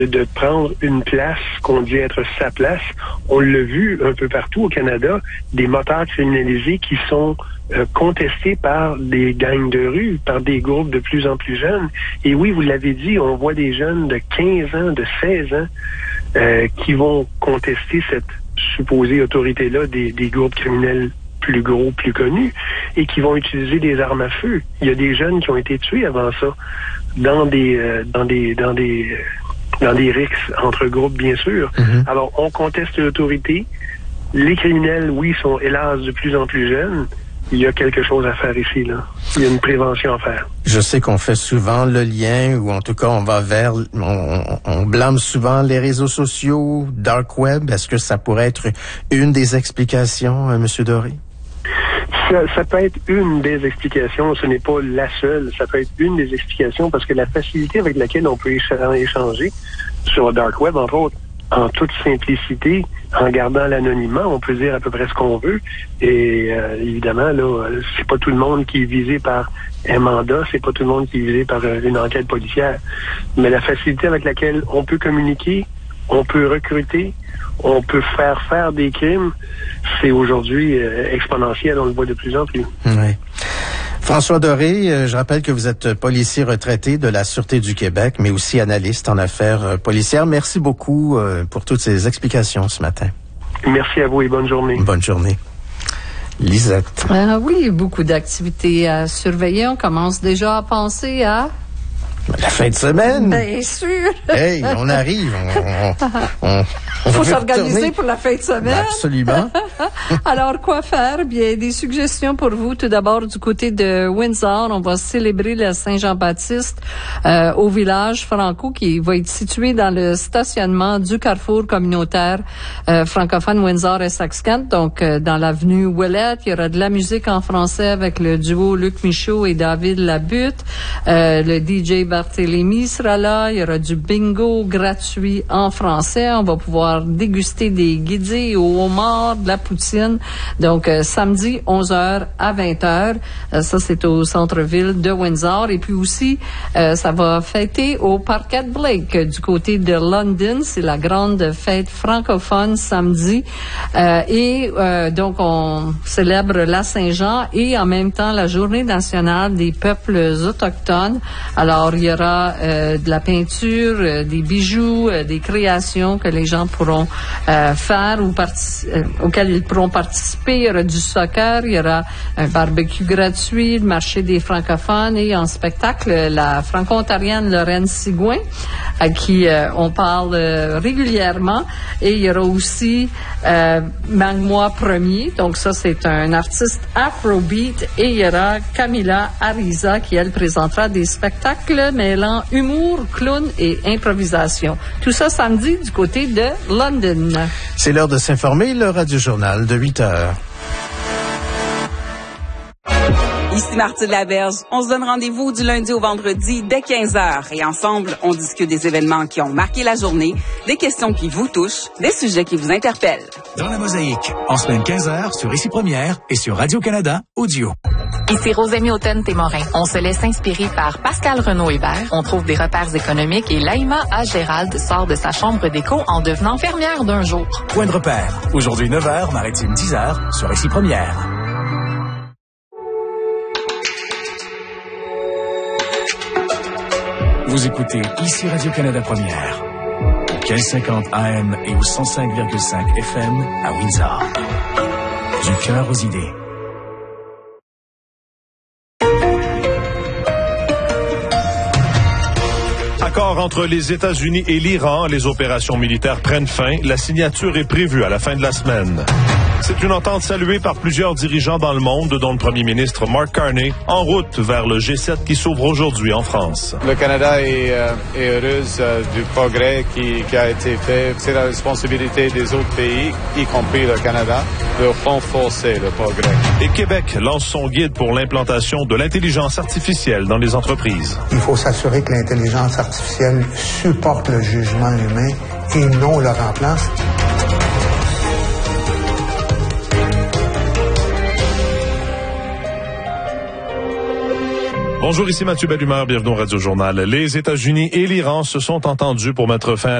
de prendre une place qu'on dit être sa place. On l'a vu un peu partout au Canada, des motards criminalisés qui sont contestés par des gangs de rue, par des groupes de plus en plus jeunes. Et oui, vous l'avez dit, on voit des jeunes de 15 ans, de 16 ans qui vont contester cette supposée autorité-là des groupes criminels plus gros, plus connus, et qui vont utiliser des armes à feu. Il y a des jeunes qui ont été tués avant ça, dans des rixes entre groupes, bien sûr. Mm-hmm. Alors, on conteste l'autorité. Les criminels, oui, sont hélas de plus en plus jeunes. Il y a quelque chose à faire ici, là. Il y a une prévention à faire. Je sais qu'on fait souvent le lien, ou en tout cas, on blâme souvent les réseaux sociaux, dark web. Est-ce que ça pourrait être une des explications, Monsieur Doré? Ça peut être une des explications, ce n'est pas la seule, ça peut être une des explications parce que la facilité avec laquelle on peut échanger sur le dark web, entre autres, en toute simplicité, en gardant l'anonymat, on peut dire à peu près ce qu'on veut. Et évidemment, là, c'est pas tout le monde qui est visé par un mandat, c'est pas tout le monde qui est visé par une enquête policière. Mais la facilité avec laquelle on peut communiquer, on peut recruter, on peut faire des crimes, c'est aujourd'hui exponentiel, on le voit de plus en plus. Oui. François Doré, je rappelle que vous êtes policier retraité de la Sûreté du Québec, mais aussi analyste en affaires policières. Merci beaucoup pour toutes ces explications ce matin. Merci à vous et bonne journée. Bonne journée. Lisette. Oui, beaucoup d'activités à surveiller. On commence déjà à penser à... La fin de semaine. Bien sûr. Hey, on arrive. Il faut s'organiser pour la fin de semaine. Absolument. Alors, quoi faire? Bien, des suggestions pour vous. Tout d'abord, du côté de Windsor, on va célébrer le Saint-Jean-Baptiste au village Franco qui va être situé dans le stationnement du carrefour communautaire francophone Windsor-Essex-Kent. Donc, dans l'avenue Ouellette, il y aura de la musique en français avec le duo Luc Michaud et David Labutte. Le DJ Barthélémy sera là. Il y aura du bingo gratuit en français. On va pouvoir déguster des guédilles au homard, de la poutine. Donc, samedi, 11h à 20h. Ça, c'est au centre-ville de Windsor. Et puis aussi, ça va fêter au Parquet Blake du côté de London. C'est la grande fête francophone samedi. Donc, on célèbre la Saint-Jean et en même temps la Journée nationale des peuples autochtones. Alors, il y aura de la peinture, des bijoux, des créations que les gens pourront faire ou auxquelles ils pourront participer. Il y aura du soccer, il y aura un barbecue gratuit, le marché des francophones et en spectacle, la franco-ontarienne Lorraine Sigouin, à qui on parle régulièrement. Et il y aura aussi Magmois Premier, donc ça c'est un artiste afrobeat, et il y aura Camila Ariza qui elle présentera des spectacles mêlant humour, clown et improvisation. Tout ça samedi du côté de London. C'est l'heure de s'informer, le Radio-Journal de 8 heures. Ici Marthe Laberge. On se donne rendez-vous du lundi au vendredi dès 15h et ensemble, on discute des événements qui ont marqué la journée, des questions qui vous touchent, des sujets qui vous interpellent. Dans la Mosaïque, en semaine 15h sur Ici Première et sur Radio-Canada Audio. Ici Rosemie Hautain-Témorin. On se laisse inspirer par Pascal Renaud-Hébert. On trouve des repères économiques et Laïma A. Gérald sort de sa chambre d'écho en devenant fermière d'un jour. Point de repère. Aujourd'hui 9h, Maritime 10h sur Ici Première. Vous écoutez Ici Radio-Canada Première. Au 1550 AM et au 105,5 FM à Windsor. Du cœur aux idées. Accord entre les États-Unis et l'Iran. Les opérations militaires prennent fin. La signature est prévue à la fin de la semaine. C'est une entente saluée par plusieurs dirigeants dans le monde, dont le premier ministre Mark Carney, en route vers le G7 qui s'ouvre aujourd'hui en France. Le Canada est heureuse du progrès qui a été fait. C'est la responsabilité des autres pays, y compris le Canada, de renforcer le progrès. Et Québec lance son guide pour l'implantation de l'intelligence artificielle dans les entreprises. Il faut s'assurer que l'intelligence artificielle supporte le jugement humain et non le remplace. Bonjour, ici Mathieu Bellumeur, bienvenue au Radio Journal. Les États-Unis et l'Iran se sont entendus pour mettre fin à